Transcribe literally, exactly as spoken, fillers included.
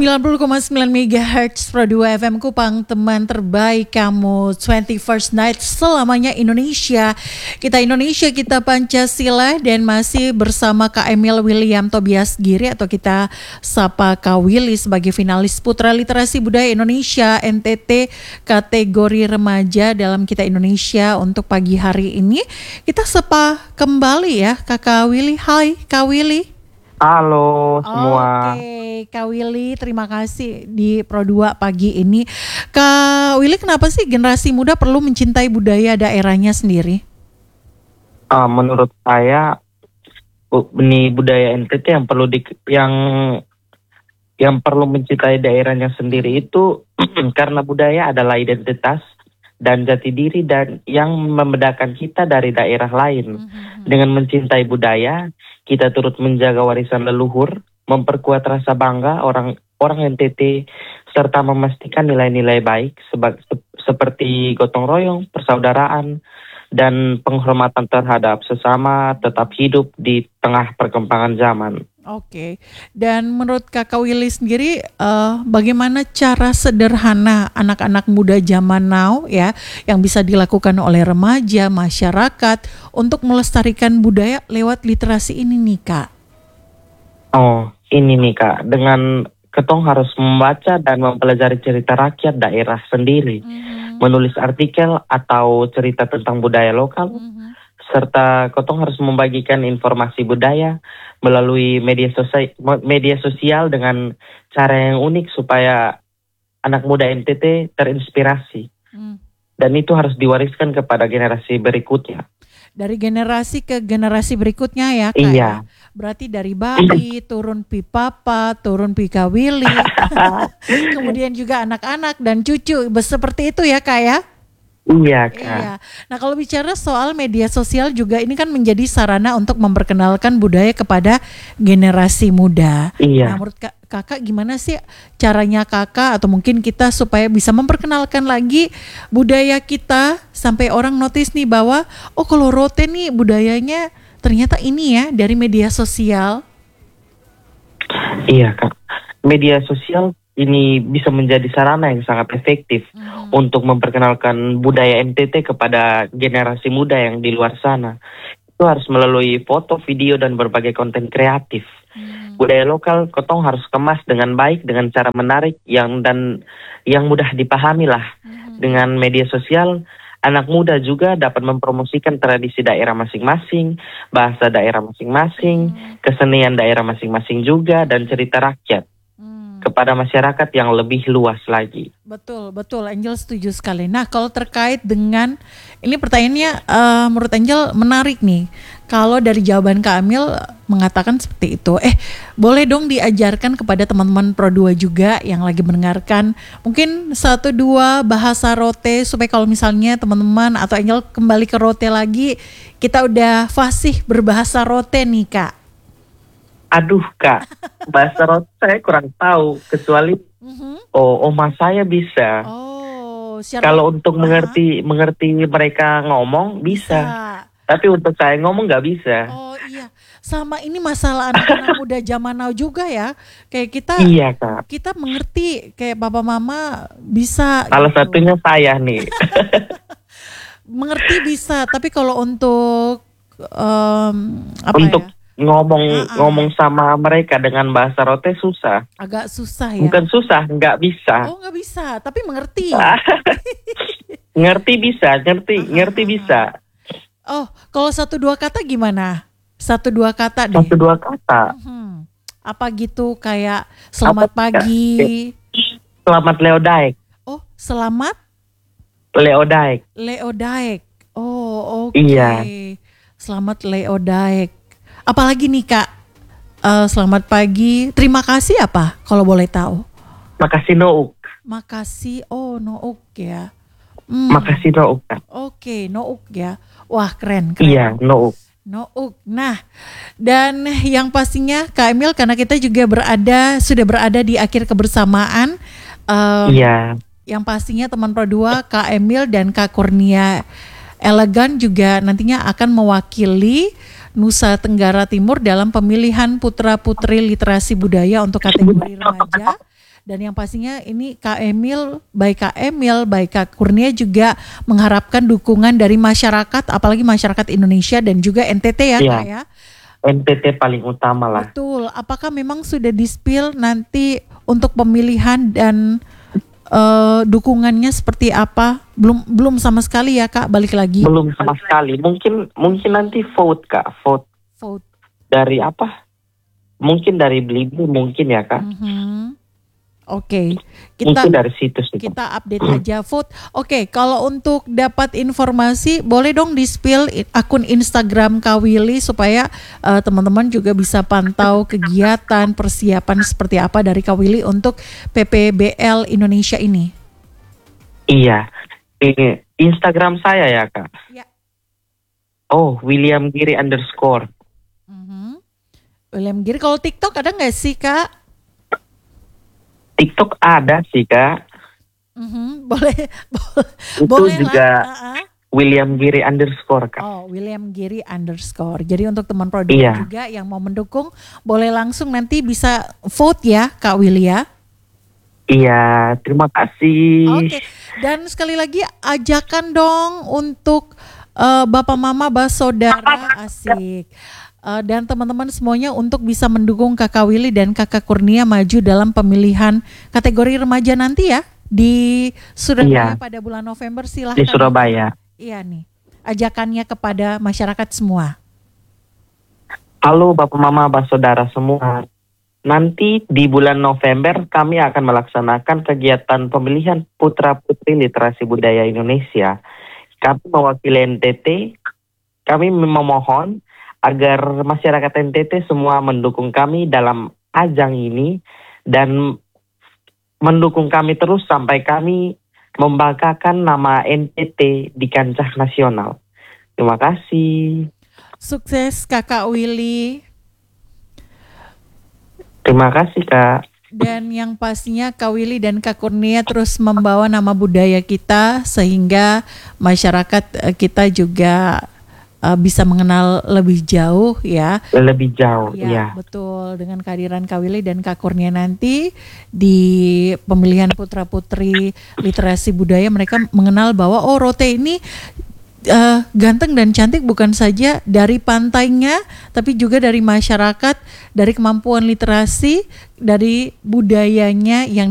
sembilan puluh koma sembilan megahertz Pro dua F M Kupang, teman terbaik kamu. twenty-first Night selamanya Indonesia. Kita Indonesia, kita Pancasila. Dan masih bersama Kak Emil William Tobias Giri, atau kita sapa Kak Willy, sebagai finalis Putra Literasi Budaya Indonesia N T T kategori remaja dalam Kita Indonesia untuk pagi hari ini. Kita sapa kembali ya Kakak Willy. Hai Kak Willy. Halo semua. Oke, Kak Willy, terima kasih di Pro dua pagi ini. Kak Willy, kenapa sih generasi muda perlu mencintai budaya daerahnya sendiri? Uh, menurut saya, ini budaya N T T yang perlu di, yang yang perlu mencintai daerahnya sendiri itu karena budaya adalah identitas dan jati diri dan yang membedakan kita dari daerah lain. Mm-hmm. Dengan mencintai budaya, kita turut menjaga warisan leluhur, memperkuat rasa bangga orang orang N T T, serta memastikan nilai-nilai baik seba, se, seperti gotong royong, persaudaraan, dan penghormatan terhadap sesama tetap hidup di tengah perkembangan zaman. Oke, dan menurut Kakak Willy sendiri, uh, bagaimana cara sederhana anak-anak muda zaman now ya, yang bisa dilakukan oleh remaja, masyarakat untuk melestarikan budaya lewat literasi ini nih Kak? Oh, ini nih Kak, dengan ketong harus membaca dan mempelajari cerita rakyat daerah sendiri, mm-hmm. menulis artikel atau cerita tentang budaya lokal, mm-hmm. serta ketong harus membagikan informasi budaya melalui media sosial, media sosial dengan cara yang unik supaya anak muda N T T terinspirasi. Hmm. Dan itu harus diwariskan kepada generasi berikutnya. Dari generasi ke generasi berikutnya ya Kak? Iya. Berarti dari bayi, turun pi papa, turun pi Kak Willy, kemudian juga anak-anak dan cucu, seperti itu ya Kak ya? Iya Kak. Iya. Nah kalau bicara soal media sosial juga, ini kan menjadi sarana untuk memperkenalkan budaya kepada generasi muda. Iya. Nah menurut kak, kakak gimana sih caranya kakak atau mungkin kita supaya bisa memperkenalkan lagi budaya kita sampai orang notice nih bahwa oh kalau Rote nih budayanya ternyata ini ya dari media sosial. Iya Kak. Media sosial ini bisa menjadi sarana yang sangat efektif hmm. untuk memperkenalkan budaya N T T kepada generasi muda yang di luar sana. Itu harus melalui foto, video, dan berbagai konten kreatif. Hmm. Budaya lokal ketong harus kemas dengan baik dengan cara menarik yang dan yang mudah dipahami lah. Hmm. Dengan media sosial, anak muda juga dapat mempromosikan tradisi daerah masing-masing, bahasa daerah masing-masing, hmm. kesenian daerah masing-masing juga, dan cerita rakyat kepada masyarakat yang lebih luas lagi. Betul, betul. Angel setuju sekali. Nah, kalau terkait dengan, ini pertanyaannya uh, menurut Angel menarik nih. Kalau dari jawaban Kak Emil mengatakan seperti itu, eh boleh dong diajarkan kepada teman-teman Pro dua juga yang lagi mendengarkan, mungkin satu dua bahasa Rote supaya kalau misalnya teman-teman atau Angel kembali ke Rote lagi, kita udah fasih berbahasa Rote nih Kak. Aduh Kak, bahasa Rote saya kurang tahu, kecuali mm-hmm. oh oma saya bisa. Oh, kalau untuk uh-huh. mengerti mengerti mereka ngomong bisa. bisa, tapi untuk saya ngomong nggak bisa. Oh iya, sama ini masalah anak-anak muda zaman now juga ya, kayak kita. Iya Kak. Kita mengerti kayak papa mama bisa. Salah gitu. Satunya saya nih. Mengerti bisa, tapi kalau untuk um, apa untuk ya? ngomong uh-uh. ngomong sama mereka dengan bahasa Rote susah. Agak susah ya. Bukan susah, nggak bisa. Oh nggak bisa, tapi mengerti. ngerti bisa, ngerti, uh-huh. ngerti bisa. Oh, kalau satu dua kata gimana? Satu dua kata deh. Satu dua kata. Uh-huh. Apa gitu kayak selamat Apa, pagi. Selamat Leodaek. Oh, selamat Leodaek. Leodaek. Oh, oke. Okay. Iya. Selamat Leodaek. Apalagi nih Kak, uh, selamat pagi, terima kasih apa kalau boleh tahu? Makasih Nouk. Makasih, oh Nouk ya. Hmm. Makasih Nouk. Oke, okay, Nouk ya. Wah keren, keren. Iya, Nouk. Nouk. Nah, dan yang pastinya Kak Emil, karena kita juga berada, sudah berada di akhir kebersamaan. Um, iya. Yang pastinya teman Pro dua, Kak Emil dan Kak Kurnia Elegan juga nantinya akan mewakili Nusa Tenggara Timur dalam pemilihan putra-putri literasi budaya untuk kategori remaja Dan yang pastinya ini Kak Emil, baik Kak Emil, baik Kak Kurnia juga mengharapkan dukungan dari masyarakat, apalagi masyarakat Indonesia dan juga N T T ya Iya. Kak ya. N T T paling utama lah. Betul. Apakah memang sudah di-spill nanti untuk pemilihan dan uh, dukungannya seperti apa? Belum belum sama sekali ya Kak, balik lagi. Belum sama sekali. Mungkin mungkin nanti vote Kak, vote Vote. dari apa? Mungkin dari Blibi mungkin ya Kak. Mhm. Oke, kita Mungkin dari situ sih. kita update aja vote. Oke, kalau untuk dapat informasi boleh dong di-spill i- akun Instagram Kak Willy supaya uh, teman-teman juga bisa pantau kegiatan persiapan seperti apa dari Kak Willy untuk P P B L Indonesia ini. Iya. Ini Instagram saya ya Kak. Ya. Oh, William Giri underscore. Mhm. William Giri, kalau TikTok ada nggak sih Kak? TikTok ada sih Kak. Mhm, boleh, bo- Itu boleh juga lah. Uh-uh. William Giri underscore Kak. Oh, William Giri underscore. Jadi untuk teman produk Iya. juga yang mau mendukung, boleh langsung nanti bisa vote ya, Kak Willy ya. Iya, terima kasih. Oke. Dan sekali lagi ajakan dong untuk eh, Bapak Mama, Bas Saudara, asik. Eh, dan teman-teman semuanya untuk bisa mendukung Kakak Willy dan Kakak Kurnia maju dalam pemilihan kategori remaja nanti ya di Surabaya Iya. pada bulan November. Silahkan. Di Surabaya. Iya nih, ajakannya kepada masyarakat semua. Halo Bapak Mama, Bapak Saudara semua. Nanti di bulan November kami akan melaksanakan kegiatan pemilihan Putra Putri Literasi Budaya Indonesia. Kami mewakili N T T. Kami memohon agar masyarakat N T T semua mendukung kami dalam ajang ini dan mendukung kami terus sampai kami membanggakan nama N T T di kancah nasional. Terima kasih. Sukses Kakak Willy. Terima kasih Kak. Dan yang pastinya Kak Willy dan Kak Kurnia terus membawa nama budaya kita sehingga masyarakat eh, kita juga eh, bisa mengenal lebih jauh ya. Lebih jauh, Ya, ya. betul. Dengan kehadiran Kak Willy dan Kak Kurnia nanti di pemilihan putra-putri literasi budaya, mereka mengenal bahwa oh Rote ini eh, ganteng dan cantik bukan saja dari pantainya, tapi juga dari masyarakat, dari kemampuan literasi, dari budayanya yang